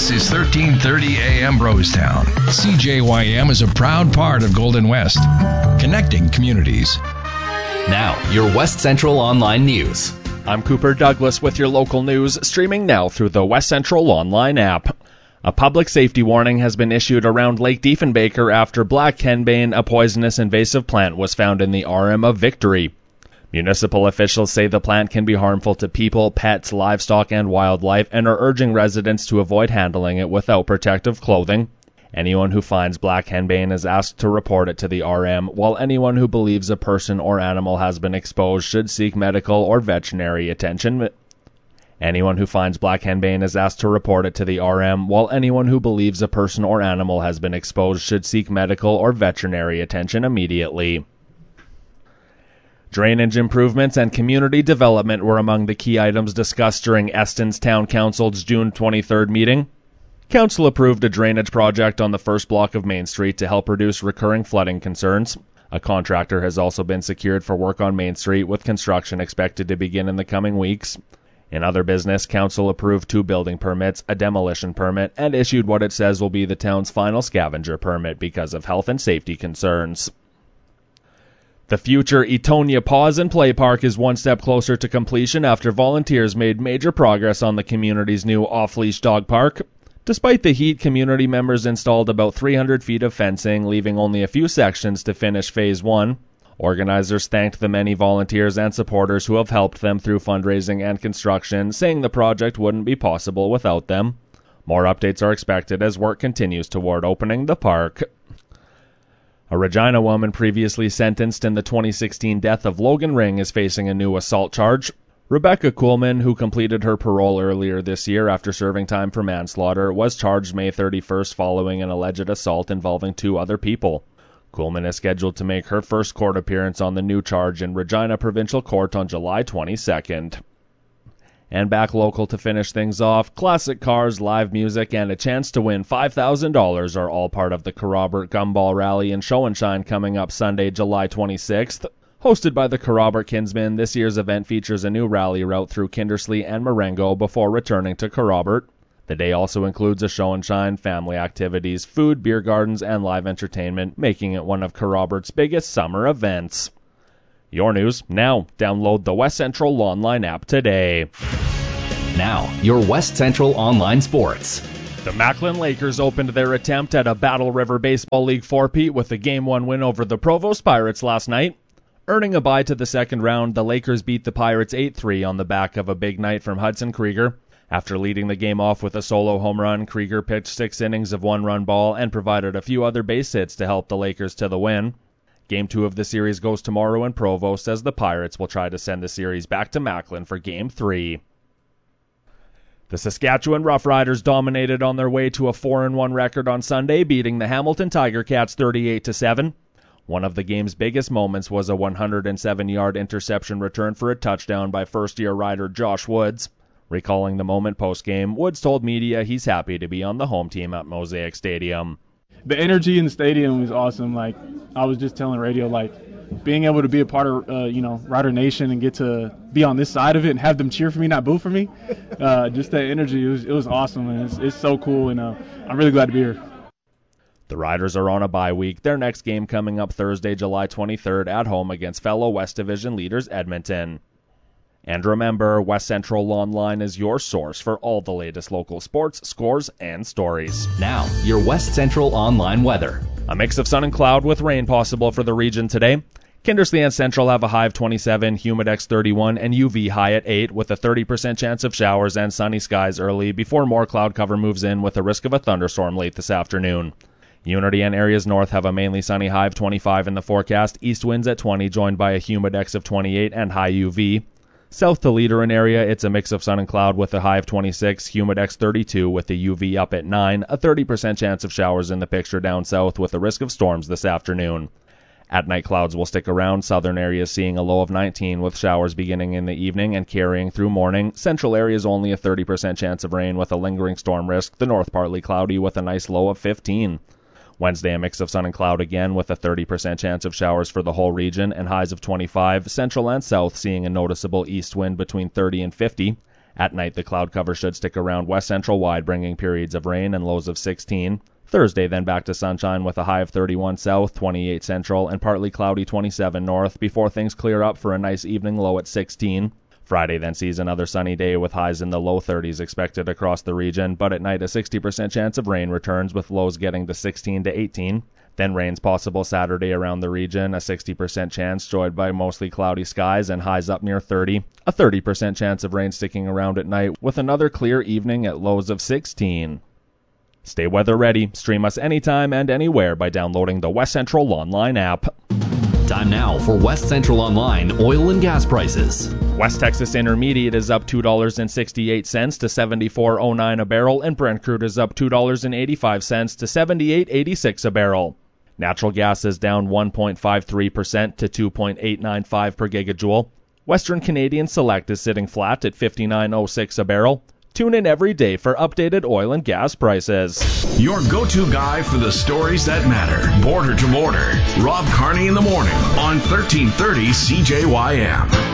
This is 1330 AM Brostown. CJYM is a proud part of Golden West, connecting communities. Now, your West Central Online News. I'm Cooper Douglas with your local news, streaming now through the West Central Online app. A public safety warning has been issued around Lake Diefenbaker after black henbane, a poisonous invasive plant, was found in the RM of Victory. Municipal officials say the plant can be harmful to people, pets, livestock, and wildlife, and are urging residents to avoid handling it without protective clothing. Anyone who finds black henbane is asked to report it to the RM, while anyone who believes a person or animal has been exposed should seek medical or veterinary attention. Anyone who finds black henbane is asked to report it to the RM, while anyone who believes a person or animal has been exposed should seek medical or veterinary attention immediately. Drainage improvements and community development were among the key items discussed during Eston's Town Council's June 23rd meeting. Council approved a drainage project on the first block of Main Street to help reduce recurring flooding concerns. A contractor has also been secured for work on Main Street, with construction expected to begin in the coming weeks. In other business, Council approved 2 building permits, a demolition permit, and issued what it says will be the town's final scavenger permit because of health and safety concerns. The future Etonia Pause and Play Park is one step closer to completion after volunteers made major progress on the community's new off-leash dog park. Despite the heat, community members installed about 300 feet of fencing, leaving only a few sections to finish Phase 1. Organizers thanked the many volunteers and supporters who have helped them through fundraising and construction, saying the project wouldn't be possible without them. More updates are expected as work continues toward opening the park. A Regina woman previously sentenced in the 2016 death of Logan Ring is facing a new assault charge. Rebecca Kuhlman, who completed her parole earlier this year after serving time for manslaughter, was charged May 31st following an alleged assault involving 2 other people. Kuhlman is scheduled to make her first court appearance on the new charge in Regina Provincial Court on July 22nd. And back local to finish things off, classic cars, live music, and a chance to win $5,000 are all part of the Kerrobert Gumball Rally and Show and Shine coming up Sunday, July 26th. Hosted by the Kerrobert Kinsmen, this year's event features a new rally route through Kindersley and Marengo before returning to Kerrobert. The day also includes a show and shine, family activities, food, beer gardens, and live entertainment, making it one of Kerrobert's biggest summer events. Your news now. Download the West Central Online app today. Now, your West Central Online Sports. The Macklin Lakers opened their attempt at a Battle River Baseball League 4-peat with a Game 1 win over the Provost Pirates last night. Earning a bye to the second round, the Lakers beat the Pirates 8-3 on the back of a big night from Hudson Krieger. After leading the game off with a solo home run, Krieger pitched 6 innings of 1-run ball and provided a few other base hits to help the Lakers to the win. Game 2 of the series goes tomorrow in Provost, as the Pirates will try to send the series back to Macklin for Game 3. The Saskatchewan Roughriders dominated on their way to a 4-1 record on Sunday, beating the Hamilton Tiger Cats 38-7. One of the game's biggest moments was a 107-yard interception return for a touchdown by first-year rider Josh Woods. Recalling the moment post-game, Woods told media he's happy to be on the home team at Mosaic Stadium. The energy in the stadium was awesome. Like, I was just telling radio, like, being able to be a part of, Rider Nation and get to be on this side of it and have them cheer for me, not boo for me. Just that energy, it was awesome, and it's so cool, and I'm really glad to be here. The Riders are on a bye week, their next game coming up Thursday, July 23rd at home against fellow West Division leaders Edmonton. And remember, West Central Online is your source for all the latest local sports, scores, and stories. Now, your West Central Online weather. A mix of sun and cloud with rain possible for the region today. Kindersley and Central have a high of 27, Humidex 31, and UV high at 8, with a 30% chance of showers and sunny skies early before more cloud cover moves in with a risk of a thunderstorm late this afternoon. Unity and areas north have a mainly sunny high of 25 in the forecast, east winds at 20, joined by a Humidex of 28 and high UV. South to Leader and area, it's a mix of sun and cloud with a high of 26, Humidex 32 with the UV up at 9, a 30% chance of showers in the picture down south with a risk of storms this afternoon. At night, clouds will stick around, southern areas seeing a low of 19 with showers beginning in the evening and carrying through morning. Central areas only a 30% chance of rain with a lingering storm risk, the north partly cloudy with a nice low of 15. Wednesday, a mix of sun and cloud again with a 30% chance of showers for the whole region and highs of 25. Central and south seeing a noticeable east wind between 30 and 50. At night, the cloud cover should stick around west central wide, bringing periods of rain and lows of 16. Thursday, then back to sunshine with a high of 31 south, 28 central, and partly cloudy 27 north, before things clear up for a nice evening low at 16. Friday then sees another sunny day with highs in the low 30s expected across the region, but at night a 60% chance of rain returns with lows getting to 16 to 18. Then rain's possible Saturday around the region, a 60% chance joined by mostly cloudy skies and highs up near 30. A 30% chance of rain sticking around at night with another clear evening at lows of 16. Stay weather ready. Stream us anytime and anywhere by downloading the West Central Online app. Time now for West Central Online oil and gas prices. West Texas Intermediate is up $2.68 to $74.09 a barrel, and Brent crude is up $2.85 to $78.86 a barrel. Natural gas is down 1.53% to 2.895 per gigajoule. Western Canadian Select is sitting flat at $59.06 a barrel. Tune in every day for updated oil and gas prices. Your go-to guy for the stories that matter. Border to Border. Rob Carney in the morning on 1330 CJYM.